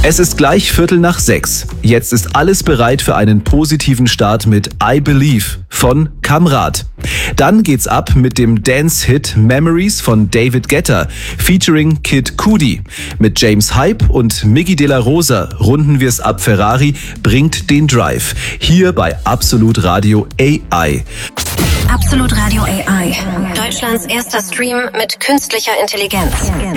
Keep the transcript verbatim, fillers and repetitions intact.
Es ist gleich Viertel nach sechs. Jetzt ist alles bereit für einen positiven Start mit I Believe von Kamrat. Dann geht's ab mit dem Dance-Hit Memories von David Guetta featuring Kid Cudi. Mit James Hype und Miggy De La Rosa runden wir's ab. Ferrari bringt den Drive. Hier bei Absolut Radio A I. Absolut Radio A I. Deutschlands erster Stream mit künstlicher Intelligenz.